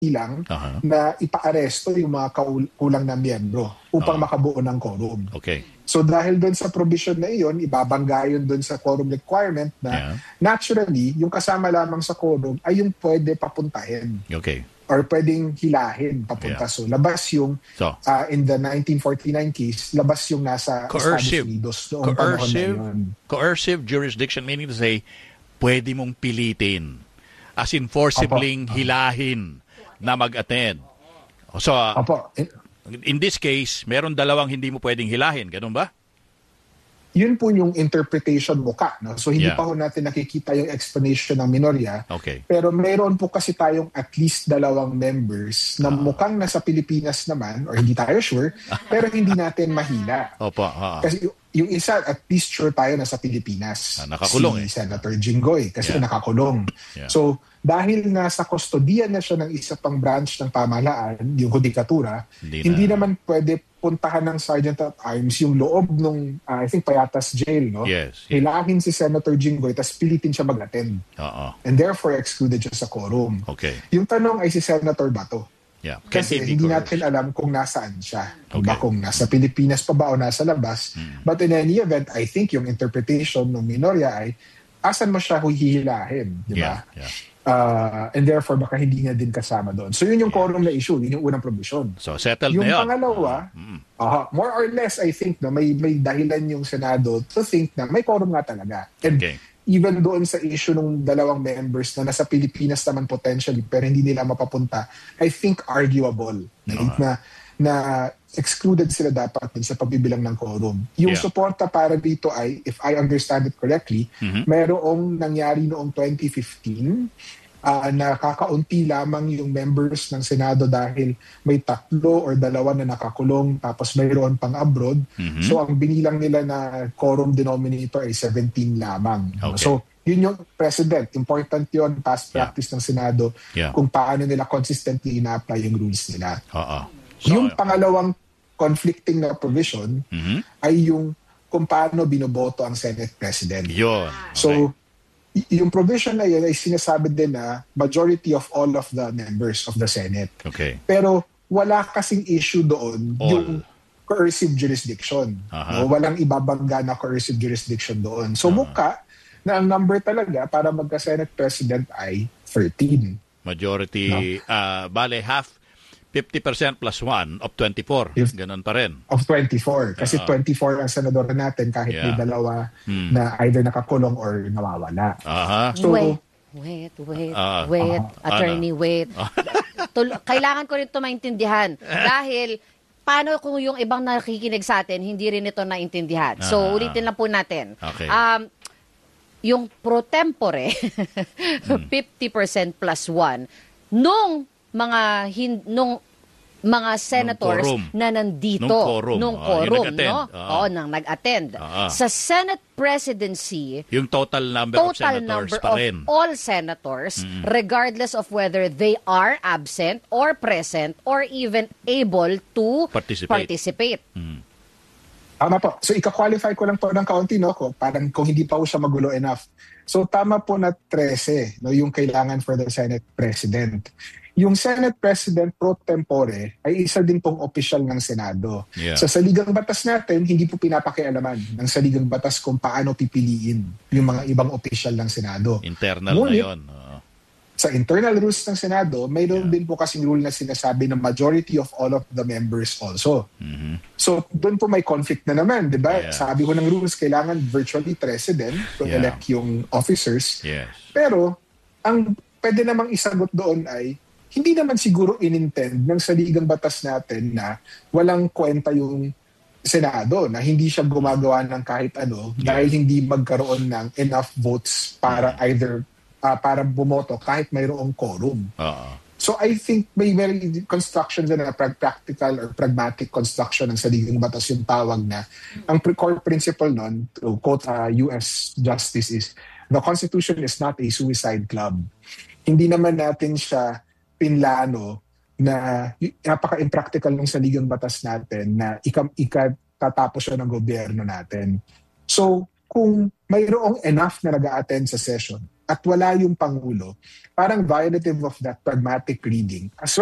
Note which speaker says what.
Speaker 1: lang na ipaaresto yung mga kulang na miyembro upang makabuo ng quorum.
Speaker 2: Okay.
Speaker 1: So dahil doon sa provision na iyon, ibabangga yun doon sa quorum requirement na naturally, yung kasama lamang sa quorum ay yung pwede papuntahin.
Speaker 2: Okay.
Speaker 1: Or pwedeng hilahin papunta. So labas yung, in the 1949 case, labas yung nasa Estados Unidos noong panahon na yun.
Speaker 2: Coercive jurisdiction, meaning to say, pwede mong pilitin. As in, forcibly hilahin na mag-attend. So, in this case, meron dalawang hindi mo pwedeng hilahin. Ganun ba?
Speaker 1: Yun po yung interpretation muka. No? So, hindi pa ho natin nakikita yung explanation ng minorya.
Speaker 2: Okay. Pero
Speaker 1: meron po kasi tayong at least dalawang members na mukhang nasa Pilipinas naman, or hindi tayo sure, pero hindi natin mahila. Kasi yung isa, at least sure tayo nasa Pilipinas.
Speaker 2: Nakakulong
Speaker 1: si Senator Jinggoy kasi nakakulong. So, dahil nasa kustodiya na siya ng isa pang branch ng pamahalaan, yung hudikatura, hindi naman pwede puntahan ng Sergeant at Arms yung loob nung, I think, Payatas Jail, no? Hilahin si Senator Jinggoy, tapos pilitin siya mag-attend. And therefore, excluded siya sa quorum.
Speaker 2: Okay.
Speaker 1: Yung tanong ay si Senator Bato. Kasi hindi natin alam kung nasaan siya. Kung nasa Pilipinas pa ba o nasa labas. But in any event, I think yung interpretation ng minorya ay asan mo siya hihilahin, di ba? And therefore, baka hindi nga din kasama doon. So yun yung quorum na issue, yun yung unang provision.
Speaker 2: So settled
Speaker 1: yung
Speaker 2: na yun.
Speaker 1: Yung pangalawa, more or less, I think, no, may dahilan yung Senado to think na may quorum nga talaga. And even doon sa issue ng dalawang members na nasa Pilipinas naman potentially, pero hindi nila mapapunta, I think arguable. Na excluded sila dapat din sa pagbibilang ng quorum. Yung suporta para dito ay, if I understand it correctly, mayroong nangyari noong 2015 na kakaunti lamang yung members ng Senado dahil may 3 or 2 na nakakulong tapos mayroon pang abroad. So ang binilang nila na quorum denominator ay 17 lamang. So yun yung precedent. Important yun, past practice ng Senado kung paano nila consistently ina-apply yung rules nila. So, yung pangalawang conflicting na provision ay yung kung paano binoboto ang Senate President. So, yung provision na yun ay sinasabi din na majority of all of the members of the Senate. Pero wala kasing issue doon yung coercive jurisdiction. No? Walang ibabangga na coercive jurisdiction doon. So, mukha na ang number talaga para magka-Senate President ay 13.
Speaker 2: Majority, bale half, 50% plus 1 of 24. Ganun pa rin.
Speaker 1: Of 24. Kasi 24 ang senador natin kahit may dalawa na either nakakulong or nawawala.
Speaker 3: So, wait. Attorney, wait. Kailangan ko rin ito maintindihan. Dahil, paano kung yung ibang nakikinig sa atin, hindi rin ito naintindihan? So, ulitin lang po natin. Yung pro tempore, 50% plus 1, nung mga senators na nandito nung quorum, no? Nang nag-attend. Sa Senate presidency,
Speaker 2: yung total number of senators pa rin.
Speaker 3: All senators, regardless of whether they are absent or present or even able to participate.
Speaker 1: Tama po. So, ika-qualify ko lang po ng kaunti, no? Parang kung hindi pa po siya magulo enough. So, tama po na 13, no? Yung kailangan for the Senate President. Yung Senate President pro tempore ay isa din pong opisyal ng Senado. Sa saligang batas natin, hindi po pinapakialaman ng saligang batas kung paano pipiliin yung mga ibang opisyal ng Senado.
Speaker 2: Internal na yun.
Speaker 1: Sa internal rules ng Senado, mayroon din po kasing rule na sinasabi na majority of all of the members also. So, doon po may conflict na naman, di ba? Sabi ko ng rules, kailangan virtually president to elect yung officers. Pero, ang pwede namang isagot doon ay, hindi naman siguro inintend ng saligang batas natin na walang kwenta yung Senado, na hindi siya gumagawa ng kahit ano dahil hindi magkaroon ng enough votes para either para bumoto kahit mayroong quorum. So I think may very construction din na practical or pragmatic construction ng saligang batas yung tawag na ang core principle nun, to quote US Justice, is the Constitution is not a suicide club. Hindi naman natin siya pinlano na napaka-impractical ng saligang batas natin na ikatatapos ng gobyerno natin. So, kung mayroong enough na nag-a-attend sa session, at wala yung Pangulo, parang violative of that pragmatic reading. As